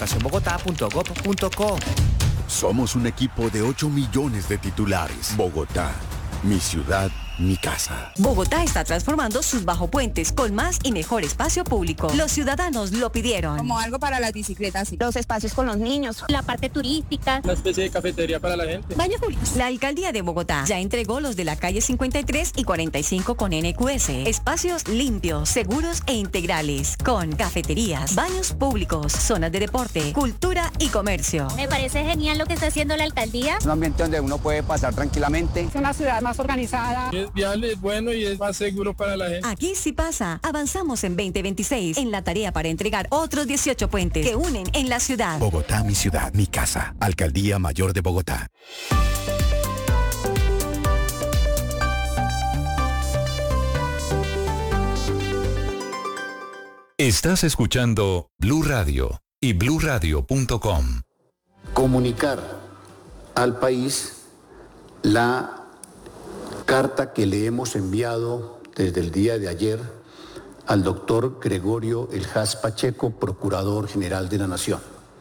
Bogotá.gov.co. Somos un equipo de 8 millones de titulares. Bogotá, mi ciudad, mi casa. Bogotá está transformando sus bajopuentes con más y mejor espacio público. Los ciudadanos lo pidieron. Como algo para las bicicletas. Los espacios con los niños. La parte turística. Una especie de cafetería para la gente. Baños públicos. La alcaldía de Bogotá ya entregó los de la calle 53 y 45 con NQS. Espacios limpios, seguros e integrales. Con cafeterías, baños públicos, zonas de deporte, cultura y comercio. Me parece genial lo que está haciendo la alcaldía. Es un ambiente donde uno puede pasar tranquilamente. Es una ciudad más organizada. Es viable, es bueno y es más seguro para la gente. Aquí sí pasa. Avanzamos en 2026 en la tarea para entregar otros 18 puentes que unen en la ciudad. Bogotá, mi ciudad, mi casa. Alcaldía Mayor de Bogotá. Estás escuchando Blue Radio y bluradio.com. Comunicar al país la carta que le hemos enviado desde el día de ayer al doctor Gregorio Elhaz Pacheco, Procurador General de la Nación.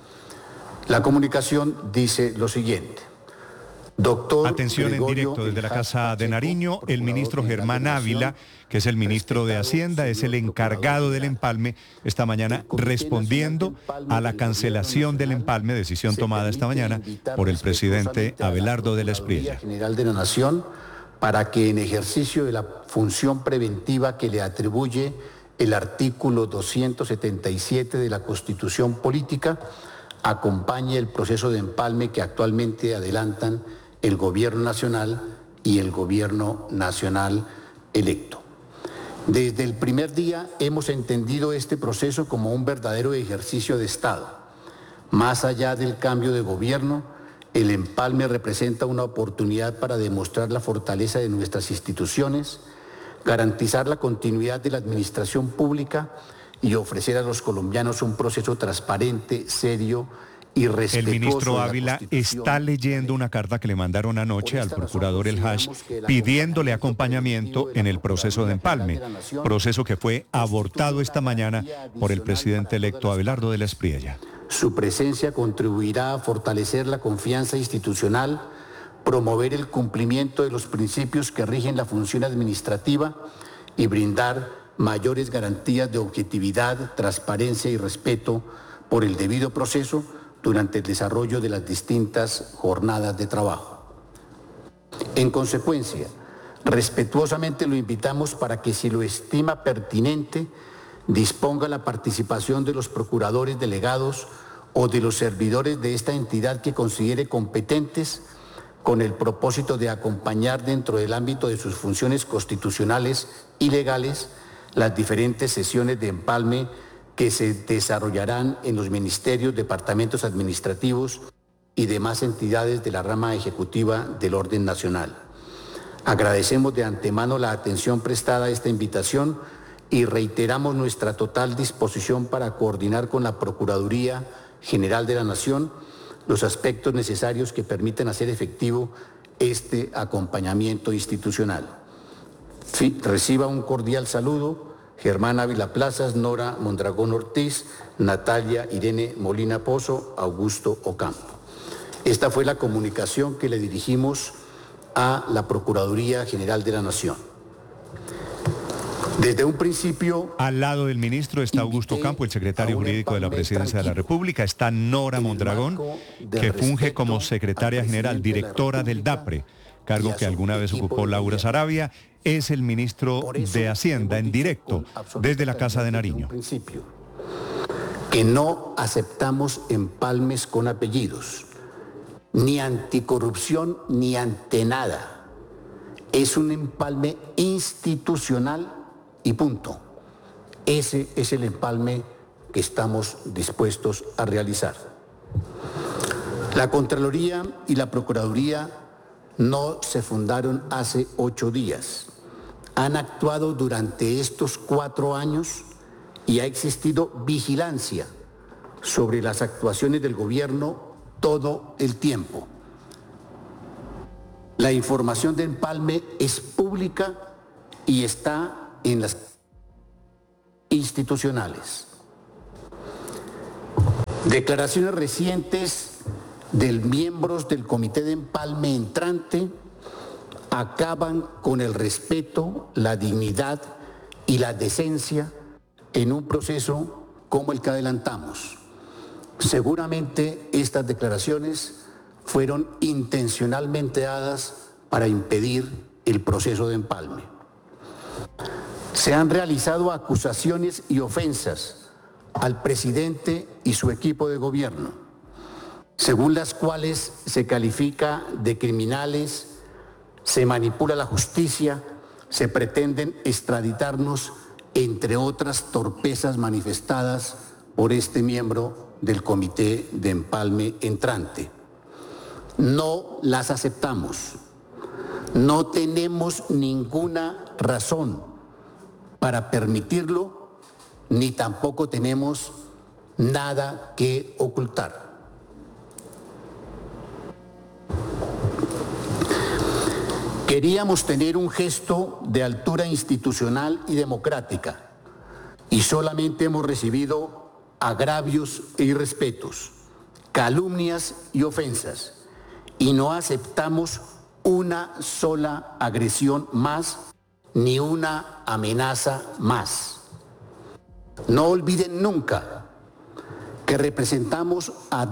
La comunicación dice lo siguiente. Doctor Atención Gregorio en directo desde la Casa de Pacheco, Nariño, el ministro Germán Ávila, que es el ministro de Hacienda, es el encargado del empalme, esta mañana respondiendo a la cancelación del empalme, decisión tomada esta mañana por el presidente Abelardo de la Espriella. General de la Nación, para que en ejercicio de la función preventiva que le atribuye el artículo 277 de la Constitución Política, acompañe el proceso de empalme que actualmente adelantan el Gobierno Nacional y el Gobierno Nacional electo. Desde el primer día hemos entendido este proceso como un verdadero ejercicio de Estado. Más allá del cambio de gobierno, el empalme representa una oportunidad para demostrar la fortaleza de nuestras instituciones, garantizar la continuidad de la administración pública y ofrecer a los colombianos un proceso transparente, serio y respetuoso. El ministro de la Ávila Constitución. está leyendo una carta que le mandaron anoche al procurador Elhaz pidiéndole acompañamiento en el proceso de empalme, proceso que fue abortado esta mañana por el presidente electo Abelardo de la Espriella. Su presencia contribuirá a fortalecer la confianza institucional, promover el cumplimiento de los principios que rigen la función administrativa y brindar mayores garantías de objetividad, transparencia y respeto por el debido proceso durante el desarrollo de las distintas jornadas de trabajo. En consecuencia, respetuosamente lo invitamos para que, si lo estima pertinente, disponga la participación de los procuradores delegados o de los servidores de esta entidad que considere competentes, con el propósito de acompañar dentro del ámbito de sus funciones constitucionales y legales las diferentes sesiones de empalme que se desarrollarán en los ministerios, departamentos administrativos y demás entidades de la rama ejecutiva del orden nacional. Agradecemos de antemano la atención prestada a esta invitación y reiteramos nuestra total disposición para coordinar con la Procuraduría General de la Nación los aspectos necesarios que permitan hacer efectivo este acompañamiento institucional. Reciba un cordial saludo, Germán Ávila Plazas, Nora Mondragón Ortiz, Natalia Irene Molina Pozo, Augusto Ocampo. Esta fue la comunicación que le dirigimos a la Procuraduría General de la Nación. Desde un principio... Al lado del ministro está Augusto Campo, el secretario jurídico de la Presidencia de la República. Está Nora Mondragón, que funge como secretaria general, directora del DAPRE, cargo que alguna vez ocupó Laura Sarabia. Es el ministro de Hacienda en directo desde la Casa de Nariño. Que no aceptamos empalmes con apellidos, ni anticorrupción ni ante nada. Es un empalme institucional y punto. Ese es el empalme que estamos dispuestos a realizar. La Contraloría y la Procuraduría no se fundaron hace 8 días. Han actuado durante estos 4 años y ha existido vigilancia sobre las actuaciones del gobierno todo el tiempo. La información de empalme es pública y está en las institucionales. Declaraciones recientes de miembros del Comité de Empalme entrante acaban con el respeto, la dignidad y la decencia en un proceso como el que adelantamos. Seguramente estas declaraciones fueron intencionalmente dadas para impedir el proceso de empalme. Se han realizado acusaciones y ofensas al presidente y su equipo de gobierno, según las cuales se califica de criminales, se manipula la justicia, se pretenden extraditarnos, entre otras torpezas manifestadas por este miembro del Comité de Empalme entrante. No las aceptamos. No tenemos ninguna razón para permitirlo, ni tampoco tenemos nada que ocultar. Queríamos tener un gesto de altura institucional y democrática, y solamente hemos recibido agravios e irrespetos, calumnias y ofensas, y no aceptamos una sola agresión más, ni una amenaza más. No olviden nunca que representamos a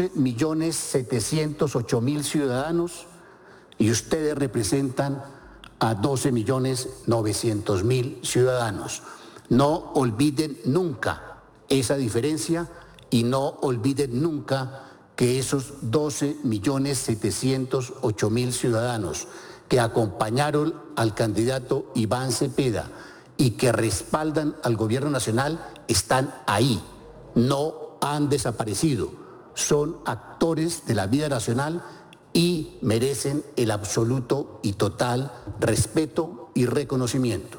12.708.000 ciudadanos y ustedes representan a 12.900.000 ciudadanos. No olviden nunca esa diferencia y no olviden nunca que esos 12.708.000 ciudadanos que acompañaron al candidato Iván Cepeda y que respaldan al gobierno nacional están ahí, no han desaparecido, son actores de la vida nacional y merecen el absoluto y total respeto y reconocimiento.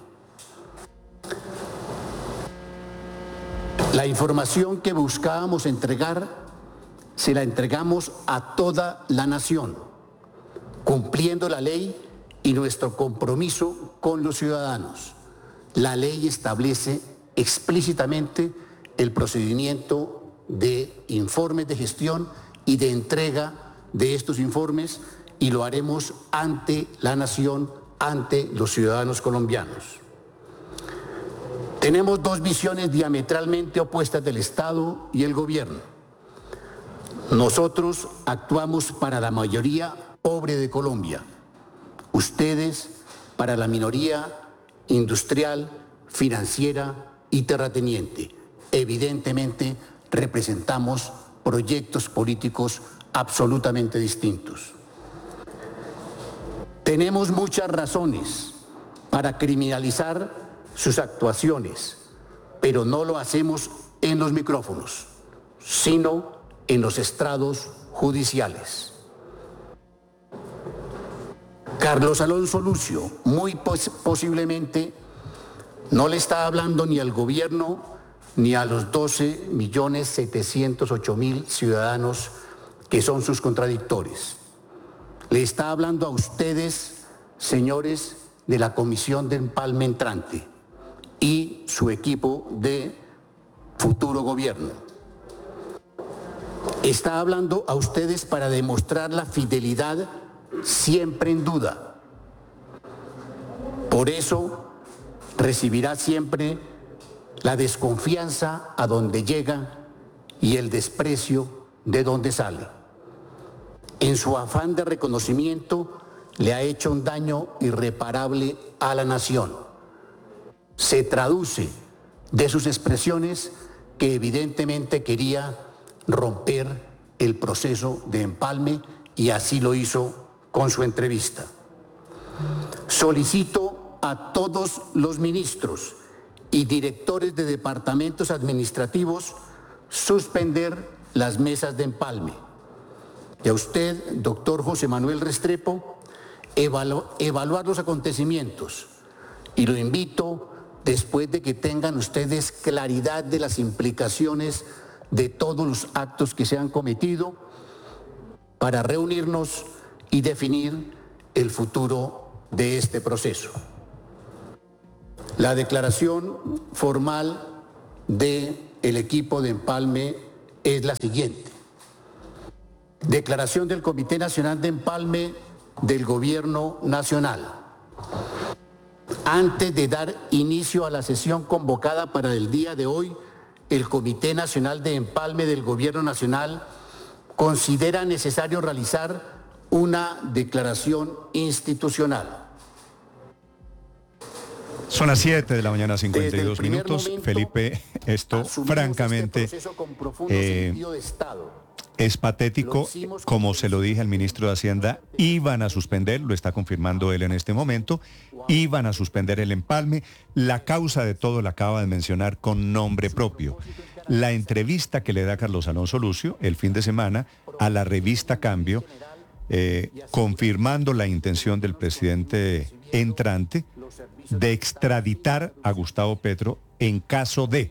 La información que buscábamos entregar, se la entregamos a toda la nación, cumpliendo la ley y nuestro compromiso con los ciudadanos. La ley establece explícitamente el procedimiento de informes de gestión y de entrega de estos informes, y lo haremos ante la nación, ante los ciudadanos colombianos. Tenemos dos visiones diametralmente opuestas del Estado y el gobierno. Nosotros actuamos para la mayoría pobre de Colombia, ustedes para la minoría industrial, financiera y terrateniente. Evidentemente representamos proyectos políticos absolutamente distintos. Tenemos muchas razones para criminalizar sus actuaciones, pero no lo hacemos en los micrófonos, sino en los estrados judiciales. Carlos Alonso Lucio, muy posiblemente, no le está hablando ni al gobierno ni a los 12.708.000 ciudadanos que son sus contradictores. Le está hablando a ustedes, señores de la Comisión de Empalme entrante y su equipo de futuro gobierno. Está hablando a ustedes para demostrar la fidelidad siempre en duda. Por eso recibirá siempre la desconfianza a donde llega y el desprecio de donde sale. En su afán de reconocimiento le ha hecho un daño irreparable a la nación. Se traduce de sus expresiones que evidentemente quería romper el proceso de empalme y así lo hizo con su entrevista. Solicito a todos los ministros y directores de departamentos administrativos suspender las mesas de empalme. Y a usted, doctor José Manuel Restrepo, evaluar los acontecimientos. Y lo invito, después de que tengan ustedes claridad de las implicaciones de todos los actos que se han cometido, para reunirnos y definir el futuro de este proceso. La declaración formal del equipo de empalme es la siguiente. Declaración del Comité Nacional de Empalme del Gobierno Nacional. Antes de dar inicio a la sesión convocada para el día de hoy, el Comité Nacional de Empalme del Gobierno Nacional considera necesario realizar una declaración institucional. Son las 7 de la mañana, 52 minutos. Felipe, esto francamente es patético. Como se lo dije al ministro de Hacienda, iban a suspender, lo está confirmando él en este momento, iban a suspender el empalme. La causa de todo la acaba de mencionar con nombre propio. La entrevista que le da Carlos Alonso Lucio el fin de semana a la revista Cambio, confirmando la intención del presidente entrante de extraditar a Gustavo Petro en caso de,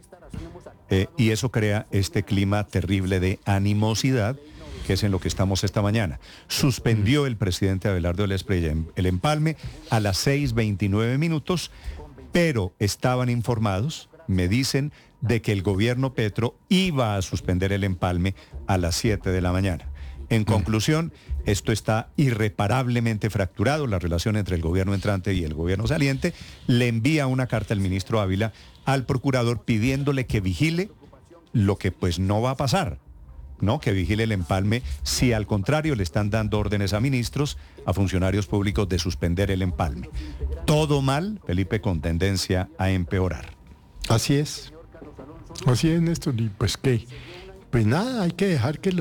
y eso crea este clima terrible de animosidad, que es en lo que estamos esta mañana. Suspendió el presidente Abelardo de la Espriella el empalme a las 6:29 minutos, pero estaban informados, me dicen, de que el gobierno Petro iba a suspender el empalme a las 7 de la mañana. En conclusión, esto está irreparablemente fracturado, la relación entre el gobierno entrante y el gobierno saliente. Le envía una carta el ministro Ávila al procurador pidiéndole que vigile lo que pues no va a pasar, ¿no? Que vigile el empalme si al contrario le están dando órdenes a ministros, a funcionarios públicos de suspender el empalme. Todo mal, Felipe, con tendencia a empeorar. Así es, Néstor, y pues qué, pues nada, hay que dejar que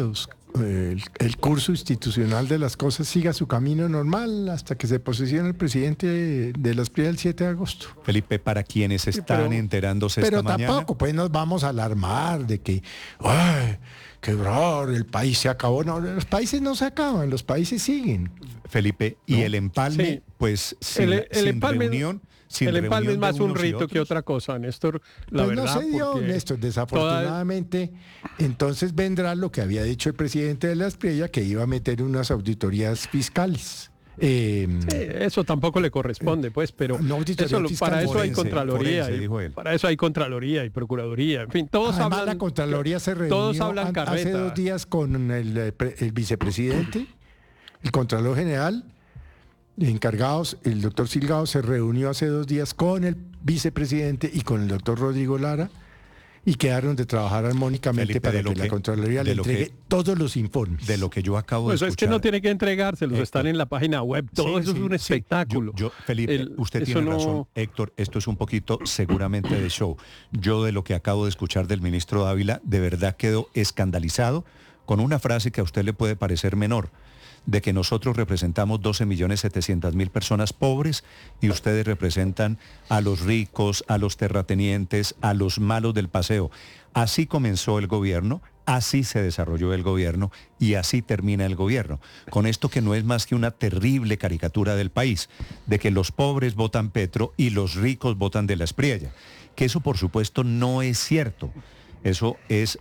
el curso institucional de las cosas siga su camino normal hasta que se posicione el presidente de la Espriella el 7 de agosto. Felipe, para quienes están enterándose esta mañana... Pero tampoco, pues nos vamos a alarmar de que, ¡ay, qué horror, el país se acabó! No, los países no se acaban, los países siguen. Felipe, y ¿no? El empalme, sí. Pues sin empalme, reunión... El empalme es más un rito que otra cosa, Néstor, la pues verdad. No se dio, Néstor, desafortunadamente. Entonces vendrá lo que había dicho el presidente de la Espriella, que iba a meter unas auditorías fiscales. Sí, eso tampoco le corresponde, pues, pero para eso hay Contraloría, para eso hay Contraloría y Procuraduría, en fin, todos además, hablan. La Contraloría se reunió todos hablan hace 2 días con el vicepresidente, el Contralor General. Encargados, el doctor Silgado se reunió hace 2 días con el vicepresidente y con el doctor Rodrigo Lara y quedaron de trabajar armónicamente, Felipe, para que la Contraloría le entregue todos los informes. De lo que yo acabo de escuchar. Es que no tiene que entregárselos, están en la página web, todo eso es un espectáculo. Felipe, usted tiene razón, Héctor, esto es un poquito seguramente de show. Yo de lo que acabo de escuchar del ministro Ávila, de verdad quedo escandalizado con una frase que a usted le puede parecer menor, de que nosotros representamos 12.700.000 personas pobres y ustedes representan a los ricos, a los terratenientes, a los malos del paseo. Así comenzó el gobierno, así se desarrolló el gobierno y así termina el gobierno. Con esto que no es más que una terrible caricatura del país, de que los pobres votan Petro y los ricos votan de la Espriella. Que eso por supuesto no es cierto. Eso es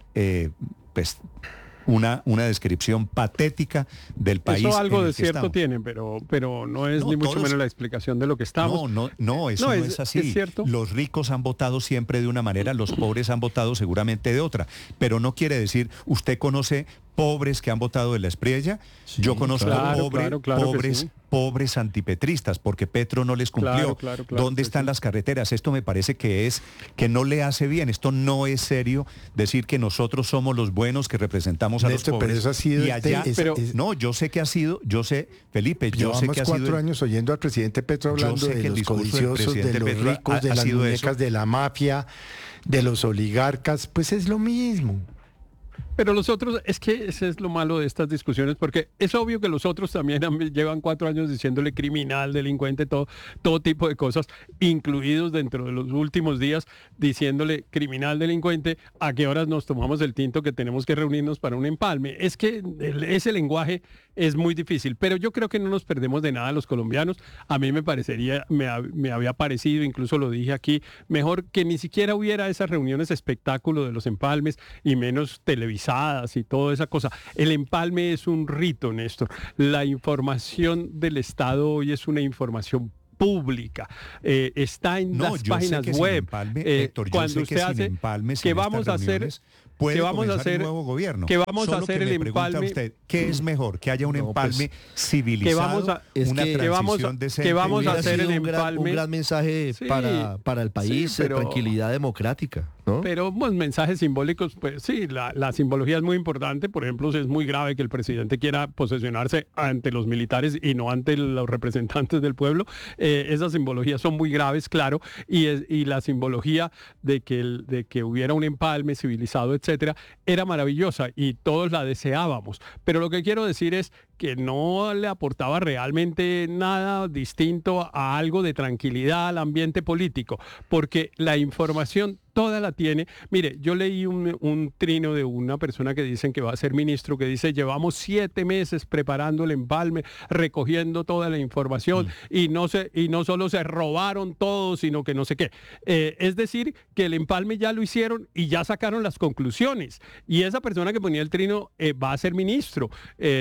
una descripción patética del país. Eso algo de cierto tiene, pero no es ni mucho menos la explicación de lo que estamos. No, eso no es así. ¿Es cierto? Los ricos han votado siempre de una manera, los pobres han votado seguramente de otra. Pero no quiere decir, usted conoce pobres que han votado de la Espriella, sí, yo conozco pobres antipetristas, porque Petro no les cumplió. Claro, ¿dónde están las carreteras? Esto me parece que no le hace bien. Esto no es serio decir que nosotros somos los buenos que representamos a los pobres. Pero eso ha sido y allá, no, yo sé que ha sido, Felipe, yo sé que ha sido... Llevamos 4 años oyendo al presidente Petro hablando de los codiciosos, de los ricos, de las muñecas de la mafia, de los oligarcas, pues es lo mismo. Pero los otros, es que ese es lo malo de estas discusiones, porque es obvio que los otros también llevan 4 años diciéndole criminal, delincuente, todo tipo de cosas, incluidos dentro de los últimos días, diciéndole criminal, delincuente, a qué horas nos tomamos el tinto que tenemos que reunirnos para un empalme. Es que ese lenguaje es muy difícil, pero yo creo que no nos perdemos de nada los colombianos. A mí me había parecido, incluso lo dije aquí, mejor que ni siquiera hubiera esas reuniones espectáculo de los empalmes y menos televisadas y toda esa cosa. El empalme es un rito, Néstor. La información del Estado hoy es una información pública, está en las páginas web. Héctor, cuando usted hace que vamos a hacer puede vamos comenzar a hacer un nuevo gobierno. Que vamos Solo a hacer que el me pregunta empalme. Usted, ¿qué es mejor? ¿Que haya un empalme civilizado? Una transición decente? Que vamos a hacer el un empalme. gran mensaje Sí, para el país, sí, pero- tranquilidad democrática, ¿no? Pero mensajes simbólicos, pues sí, la simbología es muy importante. Por ejemplo, es muy grave que el presidente quiera posesionarse ante los militares y no ante los representantes del pueblo. Esas simbologías son muy graves, claro, y la simbología de que hubiera un empalme civilizado, etcétera, era maravillosa y todos la deseábamos. Pero lo que quiero decir es que no le aportaba realmente nada distinto a algo de tranquilidad al ambiente político, porque la información toda la tiene. Mire, yo leí un trino de una persona que dicen que va a ser ministro, que dice, llevamos 7 meses preparando el empalme, recogiendo toda la información, y no solo se robaron todo, sino que no sé qué. Es decir, que el empalme ya lo hicieron y ya sacaron las conclusiones. Y esa persona que ponía el trino va a ser ministro,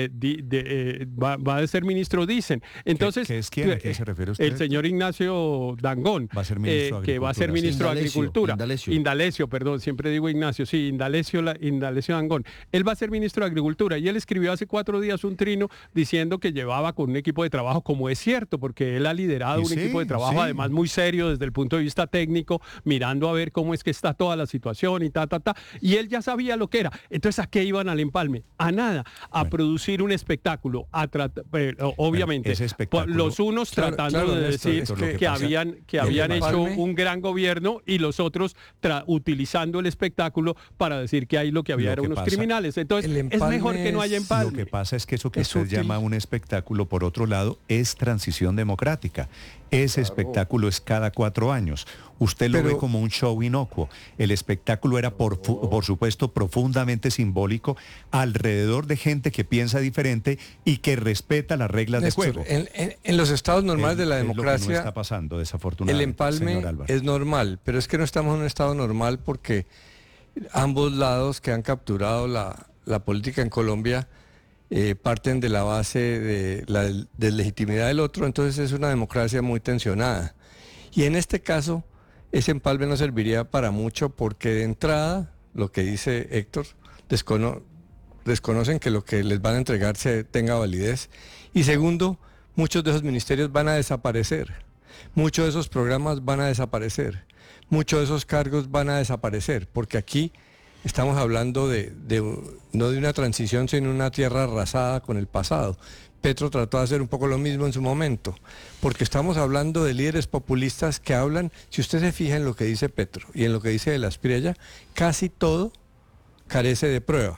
va a ser ministro, dicen. Entonces, ¿Qué es quién? ¿A quién se refiere usted? el señor Ignacio Dangond, Va a ser ministro de que va a ser ministro de Agricultura. Indalecio, perdón, siempre digo Ignacio, sí, Indalecio Dangond. Él va a ser ministro de Agricultura y él escribió hace 4 días un trino diciendo que llevaba con un equipo de trabajo, como es cierto, porque él ha liderado un equipo de trabajo además muy serio desde el punto de vista técnico, mirando a ver cómo es que está toda la situación y y él ya sabía lo que era. Entonces, ¿a qué iban al empalme? A nada, a producir un espectáculo, obviamente, los unos tratando de decir que habían hecho un gran gobierno y los otros utilizando el espectáculo para decir que ahí lo que había eran unos criminales. Entonces, es mejor que no haya empalme. Lo que pasa es que eso que usted llama un espectáculo, por otro lado, es transición democrática. Ese espectáculo es cada 4 años. Usted lo ve como un show inocuo. El espectáculo era, por supuesto, profundamente simbólico alrededor de gente que piensa diferente y que respeta las reglas de juego. En los estados normales de la democracia, lo que no está pasando, desafortunadamente, el empalme es normal, pero es que no estamos en un estado normal porque ambos lados que han capturado la política en Colombia parten de la base de la deslegitimidad del otro, entonces es una democracia muy tensionada. Y en este caso, ese empalme no serviría para mucho porque de entrada, lo que dice Héctor, desconocen que lo que les van a entregar tenga validez. Y segundo, muchos de esos ministerios van a desaparecer, muchos de esos programas van a desaparecer, muchos de esos cargos van a desaparecer, porque aquí estamos hablando no de una transición, sino una tierra arrasada con el pasado. Petro trató de hacer un poco lo mismo en su momento, porque estamos hablando de líderes populistas que hablan, si usted se fija en lo que dice Petro y en lo que dice de la Espriella, casi todo carece de prueba.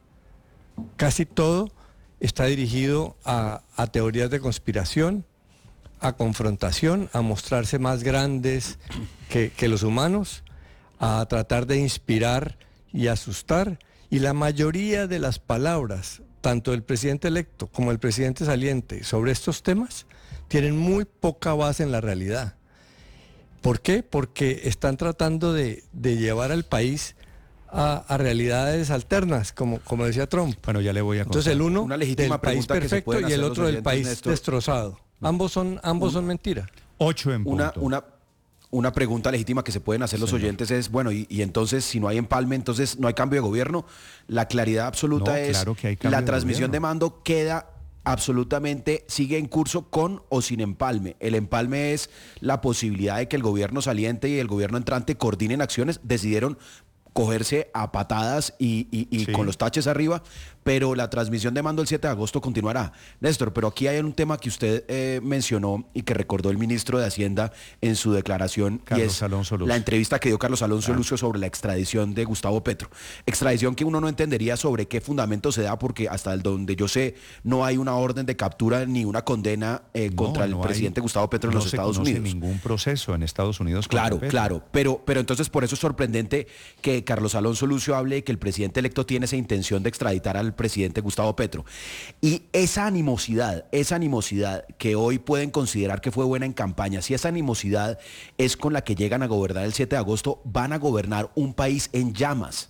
Casi todo está dirigido a teorías de conspiración, a confrontación, a mostrarse más grandes que los humanos, a tratar de inspirar y asustar, y la mayoría de las palabras, tanto del presidente electo como del presidente saliente, sobre estos temas, tienen muy poca base en la realidad. ¿Por qué? Porque están tratando de llevar al país a realidades alternas, como decía Trump. Bueno, ya le voy a contar. Entonces el uno Una del legítima país pregunta que se perfecto pueden y hacer el los otro del oyentes, país Néstor. destrozado. Ambos son mentira. 8 en punto. Una pregunta legítima que se pueden hacer los oyentes es, bueno, y entonces si no hay empalme, entonces no hay cambio de gobierno. La claridad absoluta es, claro que hay cambio la de transmisión gobierno. de mando queda absolutamente, sigue en curso con o sin empalme. El empalme es la posibilidad de que el gobierno saliente y el gobierno entrante coordinen acciones. Decidieron cogerse a patadas y con los taches arriba, pero la transmisión de mando el 7 de agosto continuará. Néstor, pero aquí hay un tema que usted mencionó y que recordó el ministro de Hacienda en su declaración, Carlos y es Alonso Lucio. la entrevista que dio Carlos Alonso Lucio sobre la extradición de Gustavo Petro. Extradición que uno no entendería sobre qué fundamento se da, porque hasta donde yo sé no hay una orden de captura ni una condena contra el presidente Gustavo Petro en los Estados Unidos. No se conoce ningún proceso en Estados Unidos. Claro, pero entonces por eso es sorprendente que Carlos Alonso Lucio hable de que el presidente electo tiene esa intención de extraditar al presidente Gustavo Petro. Y esa animosidad que hoy pueden considerar que fue buena en campaña, si esa animosidad es con la que llegan a gobernar el 7 de agosto, van a gobernar un país en llamas.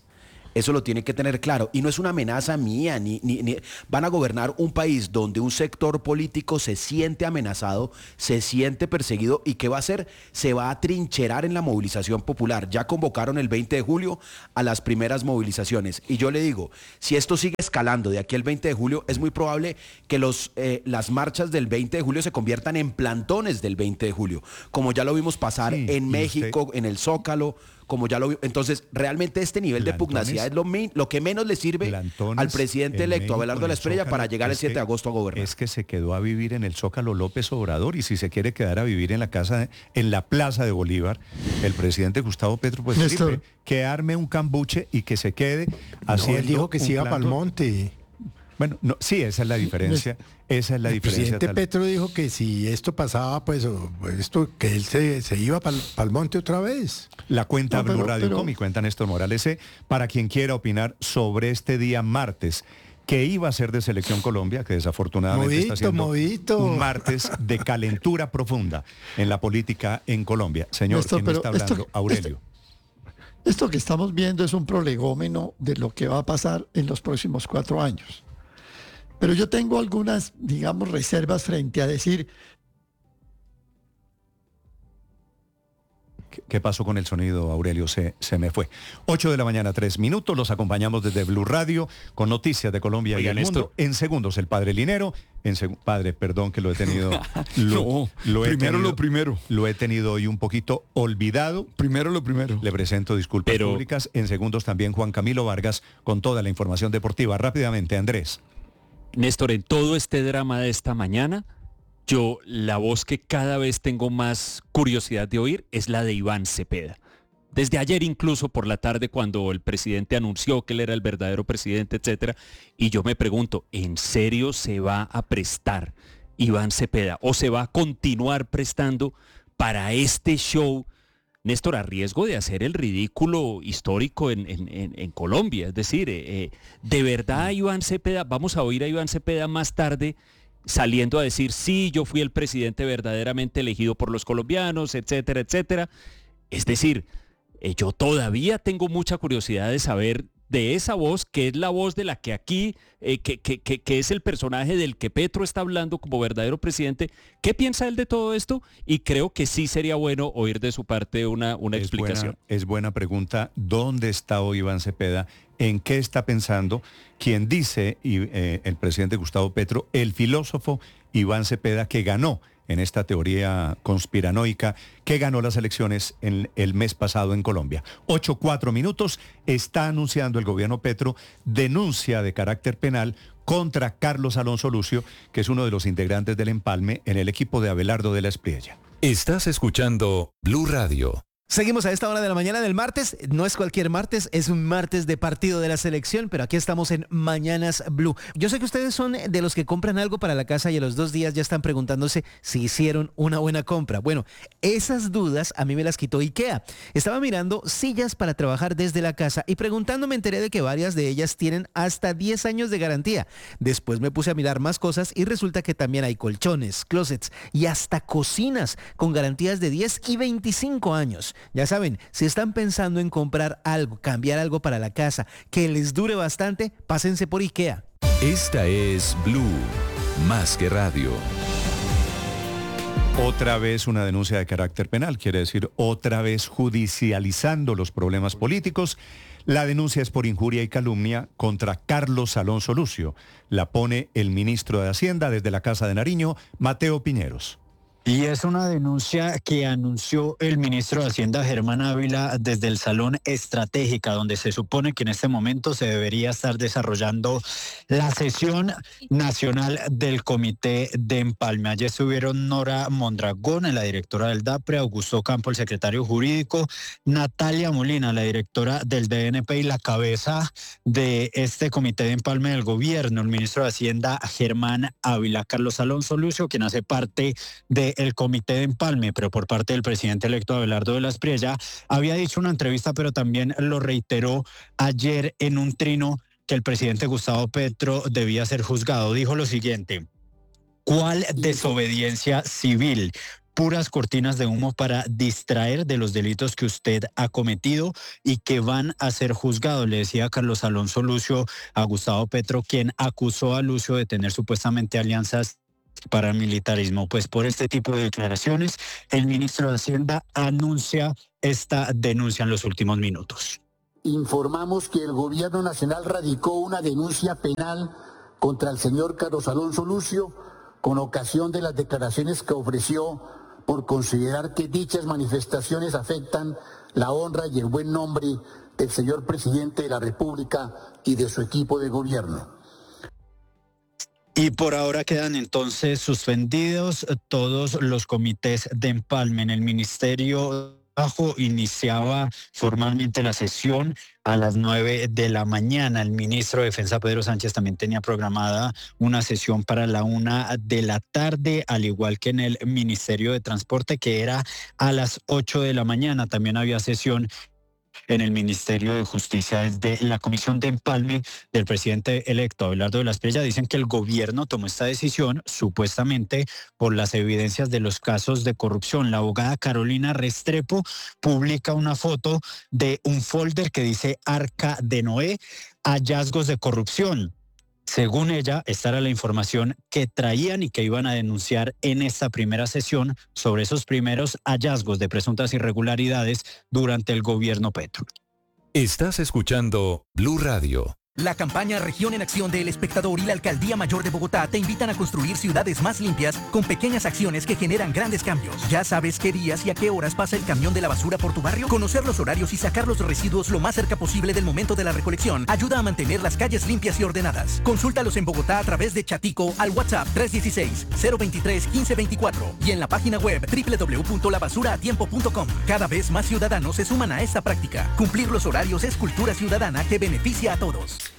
Eso lo tienen que tener claro. Y no es una amenaza mía, ni van a gobernar un país donde un sector político se siente amenazado, se siente perseguido. ¿Y qué va a hacer? Se va a trincherar en la movilización popular. Ya convocaron el 20 de julio a las primeras movilizaciones. Y yo le digo, si esto sigue escalando de aquí al 20 de julio, es muy probable que las marchas del 20 de julio se conviertan en plantones del 20 de julio, como ya lo vimos pasar en México, en el Zócalo, como ya lo vimos. Entonces, realmente este nivel de pugnacidad es lo que menos le sirve al presidente electo, Abelardo de la Espriella, para llegar el 7 de agosto a gobernar. Es que se quedó a vivir en el Zócalo López Obrador, y si se quiere quedar a vivir en la Plaza de Bolívar, el presidente Gustavo Petro, pues sirve que arme un cambuche y que se quede haciendo. Él dijo que siga para el monte. Bueno, no, sí, esa es la diferencia. Esa es la diferencia. El presidente Petro dijo que si esto pasaba, pues que él se iba para el monte otra vez. La cuenta Blue Radio y cuenta Néstor Morales para quien quiera opinar sobre este día martes, que iba a ser de Selección Colombia, que desafortunadamente está siendo un martes de calentura profunda en la política en Colombia. Señor, Néstor, ¿quién está hablando? Aurelio. Esto que estamos viendo es un prolegómeno de lo que va a pasar en los próximos 4 años. Pero yo tengo algunas, digamos, reservas frente a decir... ¿Qué pasó con el sonido, Aurelio? Se me fue. 8 de la mañana, 3 minutos. Los acompañamos desde Blue Radio con noticias de Colombia y el mundo. En segundos, el padre Linero. Padre, perdón que lo he tenido... primero. Lo he tenido hoy un poquito olvidado. Primero lo primero. Le presento disculpas públicas. En segundos también Juan Camilo Vargas con toda la información deportiva. Rápidamente, Andrés. Néstor, en todo este drama de esta mañana, la voz que cada vez tengo más curiosidad de oír es la de Iván Cepeda. Desde ayer incluso por la tarde, cuando el presidente anunció que él era el verdadero presidente, etcétera, y yo me pregunto, ¿en serio se va a prestar Iván Cepeda o se va a continuar prestando para este show, Néstor, a riesgo de hacer el ridículo histórico en Colombia? Es decir, de verdad Iván Cepeda, vamos a oír a Iván Cepeda más tarde saliendo a decir, sí, yo fui el presidente verdaderamente elegido por los colombianos, etcétera, etcétera. Es decir, yo todavía tengo mucha curiosidad de saber de esa voz, que es la voz de la que aquí, que es el personaje del que Petro está hablando como verdadero presidente. ¿Qué piensa él de todo esto? Y creo que sí sería bueno oír de su parte una explicación. Es buena pregunta. ¿Dónde está hoy Iván Cepeda? ¿En qué está pensando? Quien dice, el presidente Gustavo Petro, el filósofo Iván Cepeda, que ganó en esta teoría conspiranoica, que ganó las elecciones en el mes pasado en Colombia. 8:04 minutos, está anunciando el gobierno Petro denuncia de carácter penal contra Carlos Alonso Lucio, que es uno de los integrantes del empalme en el equipo de Abelardo de la Espriella. Estás escuchando Blue Radio. Seguimos a esta hora de la mañana del martes. No es cualquier martes, es un martes de partido de la selección, pero aquí estamos en Mañanas Blue. Yo sé que ustedes son de los que compran algo para la casa y a los 2 días ya están preguntándose si hicieron una buena compra. Bueno, esas dudas a mí me las quitó IKEA. Estaba mirando sillas para trabajar desde la casa y preguntando me enteré de que varias de ellas tienen hasta 10 años de garantía. Después me puse a mirar más cosas y resulta que también hay colchones, closets y hasta cocinas con garantías de 10 y 25 años. Ya saben, si están pensando en comprar algo, cambiar algo para la casa, que les dure bastante, pásense por IKEA. Esta es Blue, más que radio. Otra vez una denuncia de carácter penal, quiere decir otra vez judicializando los problemas políticos. La denuncia es por injuria y calumnia contra Carlos Alonso Lucio. La pone el ministro de Hacienda desde la Casa de Nariño, Mateo Piñeros. Y es una denuncia que anunció el ministro de Hacienda, Germán Ávila, desde el Salón Estratégica, donde se supone que en este momento se debería estar desarrollando la sesión nacional del Comité de Empalme. Allí estuvieron Nora Mondragón, la directora del DAPRE, Augusto Campo, el secretario jurídico, Natalia Molina, la directora del DNP y la cabeza de este Comité de Empalme del gobierno, el ministro de Hacienda, Germán Ávila. Carlos Alonso Lucio, quien hace parte del Comité de Empalme, pero por parte del presidente electo Abelardo de la Espriella, había dicho en una entrevista, pero también lo reiteró ayer en un trino, que el presidente Gustavo Petro debía ser juzgado. Dijo lo siguiente: ¿cuál desobediencia civil? puras cortinas de humo para distraer de los delitos que usted ha cometido y que van a ser juzgados. Le decía Carlos Alonso Lucio a Gustavo Petro, quien acusó a Lucio de tener supuestamente alianzas para el militarismo. Pues por este tipo de declaraciones, el ministro de Hacienda anuncia esta denuncia en los últimos minutos. Informamos que el Gobierno Nacional radicó una denuncia penal contra el señor Carlos Alonso Lucio con ocasión de las declaraciones que ofreció por considerar que dichas manifestaciones afectan la honra y el buen nombre del señor presidente de la República y de su equipo de gobierno. Y por ahora quedan entonces suspendidos todos los comités de empalme. En el Ministerio iniciaba formalmente la sesión a las 9 de la mañana. El ministro de Defensa, Pedro Sánchez, también tenía programada una sesión para la 1 de la tarde, al igual que en el Ministerio de Transporte, que era a las 8 de la mañana. También había sesión en el Ministerio de Justicia. Desde la Comisión de Empalme del presidente electo Abelardo de la Espriella dicen que el gobierno tomó esta decisión supuestamente por las evidencias de los casos de corrupción. La abogada Carolina Restrepo publica una foto de un folder que dice Arca de Noé, hallazgos de corrupción. Según ella, esta era la información que traían y que iban a denunciar en esta primera sesión sobre esos primeros hallazgos de presuntas irregularidades durante el gobierno Petro. Estás escuchando Blue Radio. La campaña Región en Acción de El Espectador y la Alcaldía Mayor de Bogotá te invitan a construir ciudades más limpias con pequeñas acciones que generan grandes cambios. ¿Ya sabes qué días y a qué horas pasa el camión de la basura por tu barrio? Conocer los horarios y sacar los residuos lo más cerca posible del momento de la recolección ayuda a mantener las calles limpias y ordenadas. Consúltalos en Bogotá a través de Chatico al WhatsApp 316-023-1524 y en la página web www.labasuratiempo.com. Cada vez más ciudadanos se suman a esta práctica. Cumplir los horarios es cultura ciudadana que beneficia a todos.